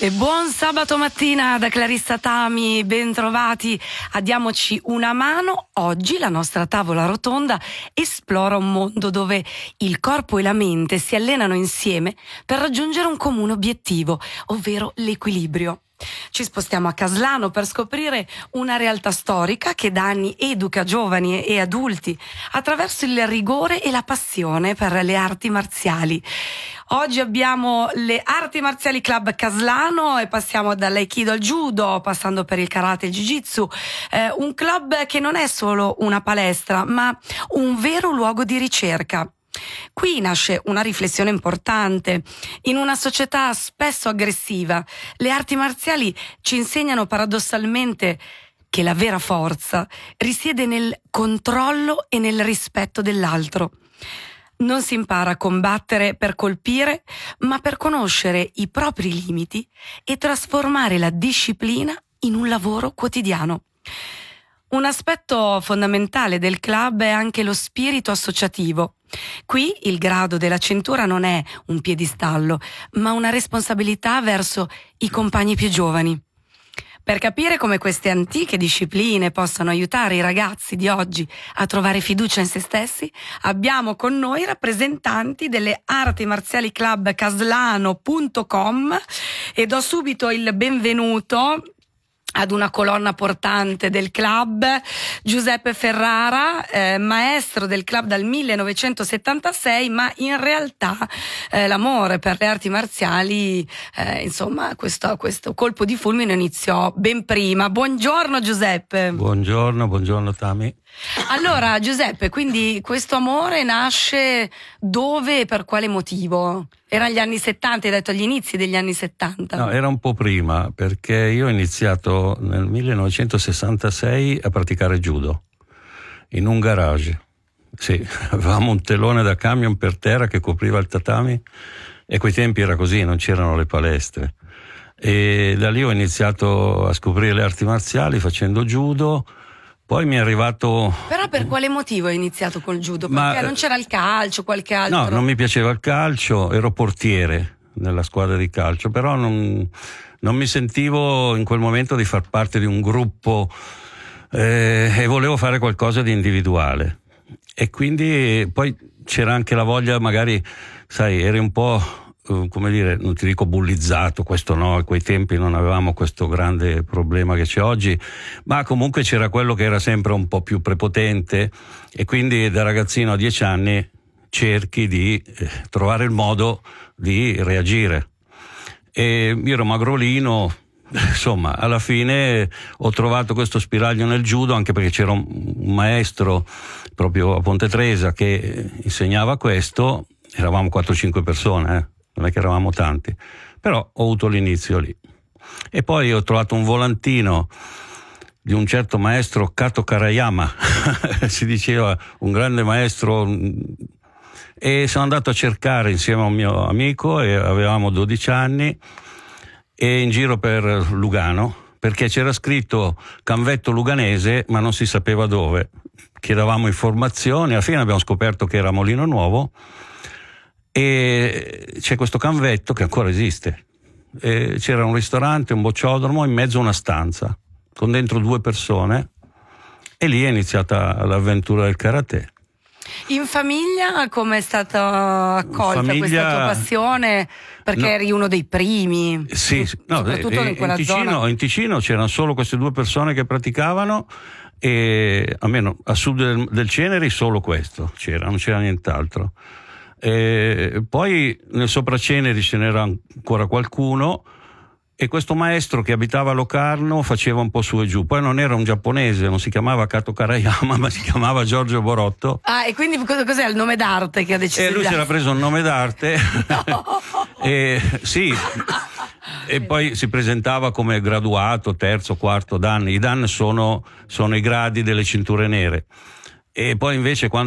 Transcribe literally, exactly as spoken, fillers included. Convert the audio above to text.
E buon sabato mattina da Clarissa Tami, bentrovati a Diamoci una mano. Oggi la nostra tavola rotonda esplora un mondo dove il corpo e la mente si allenano insieme per raggiungere un comune obiettivo, ovvero l'equilibrio. Ci spostiamo a Caslano per scoprire una realtà storica che da anni educa giovani e adulti attraverso il rigore e la passione per le arti marziali. Oggi abbiamo le Arti Marziali Club Caslano e passiamo dall'aikido al judo, passando per il karate e il jiu-jitsu, eh, un club che non è solo una palestra, ma un vero luogo di ricerca. Qui nasce una riflessione importante. In una società spesso aggressiva, le arti marziali ci insegnano paradossalmente che la vera forza risiede nel controllo e nel rispetto dell'altro. Non si impara a combattere per colpire, ma per conoscere i propri limiti e trasformare la disciplina in un lavoro quotidiano. Un aspetto fondamentale del club è anche lo spirito associativo. Qui il grado della cintura non è un piedistallo, ma una responsabilità verso i compagni più giovani. Per capire come queste antiche discipline possano aiutare i ragazzi di oggi a trovare fiducia in se stessi, abbiamo con noi rappresentanti delle Arti Marziali Club Caslano punto com e do subito il benvenuto ad una colonna portante del club, Giuseppe Ferrara, eh, maestro del club dal millenovecentosettantasei, ma in realtà eh, l'amore per le arti marziali, eh, insomma, questo, questo colpo di fulmine iniziò ben prima. Buongiorno Giuseppe. Buongiorno, buongiorno Tami. Allora Giuseppe, quindi questo amore nasce dove e per quale motivo? Erano gli anni settanta, hai detto gli inizi degli anni settanta. No, era un po' prima, perché io ho iniziato nel millenovecentosessantasei a praticare judo in un garage. Sì, avevamo un telone da camion per terra che copriva il tatami e a quei tempi era così, non c'erano le palestre. E da lì ho iniziato a scoprire le arti marziali facendo judo. Poi mi è arrivato... Però per quale motivo hai iniziato col judo? Perché Ma, non c'era il calcio, qualche altro? No, non mi piaceva il calcio, ero portiere nella squadra di calcio, però non, non mi sentivo in quel momento di far parte di un gruppo eh, e volevo fare qualcosa di individuale. E quindi poi c'era anche la voglia, magari, sai, eri un po'... come dire, non ti dico bullizzato, questo no, a quei tempi non avevamo questo grande problema che c'è oggi, ma comunque c'era quello che era sempre un po' più prepotente e quindi da ragazzino a dieci anni cerchi di eh, trovare il modo di reagire. E io ero magrolino, insomma, alla fine ho trovato questo spiraglio nel judo, anche perché c'era un, un maestro proprio a Ponte Tresa che insegnava questo, eravamo quattro cinque persone, eh. Non è che eravamo tanti, però ho avuto l'inizio lì. E poi ho trovato un volantino di un certo maestro Kato Karayama, si diceva un grande maestro, e sono andato a cercare insieme a un mio amico, e avevamo dodici anni, e in giro per Lugano, perché c'era scritto Canvetto Luganese, ma non si sapeva dove. Chiedevamo informazioni, alla fine abbiamo scoperto che era Molino Nuovo, e c'è questo canvetto che ancora esiste, e c'era un ristorante, un bocciodromo, in mezzo a una stanza con dentro due persone, e lì è iniziata l'avventura del karate. In famiglia come è stata accolta famiglia... questa tua passione? Perché no. eri uno dei primi, sì, no, soprattutto eh, in quella in Ticino, zona. In Ticino c'erano solo queste due persone che praticavano, e almeno a sud del, del Ceneri solo questo c'era, non c'era nient'altro. E poi nel Sopraceneri ce n'era ancora qualcuno, e questo maestro che abitava a Locarno faceva un po' su e giù. Poi non era un giapponese, non si chiamava Kato Karayama, ma si chiamava Giorgio Borotto. Ah, e quindi cos'è il nome d'arte che ha deciso? E lui si era preso un nome d'arte. No. E, sì, e poi si presentava come graduato, terzo, quarto dan. I dan sono, sono i gradi delle cinture nere. E poi invece quando